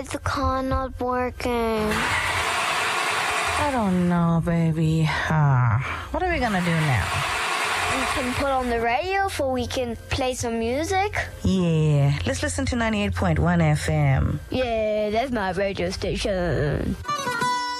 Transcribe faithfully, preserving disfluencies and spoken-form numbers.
Why is the car not working? I don't know, baby. Uh, what are we gonna do now? We can put on the radio so we can play some music. Yeah, let's listen to ninety-eight point one F M. Yeah, that's my radio station.